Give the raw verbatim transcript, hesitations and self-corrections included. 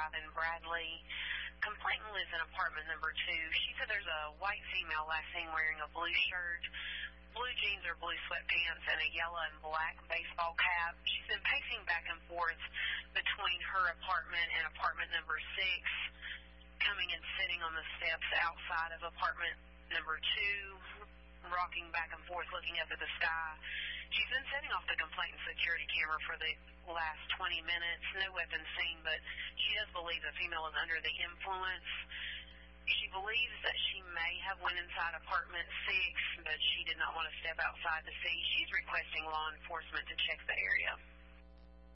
Drive in Bradley. Complainant lives in apartment number two. She said there's a white female last seen wearing a blue shirt, blue jeans or blue sweatpants, and a yellow and black baseball cap. She's been pacing back and forth between her apartment and apartment number six, coming and sitting on the steps outside of apartment number two, rocking back and forth, looking up at the sky. She's been setting off the complainant security camera for the last twenty minutes. No weapon seen, but she does believe the female is under the influence. She believes that she may have went inside apartment six, but she did not want to step outside to see. She's requesting law enforcement to check the area.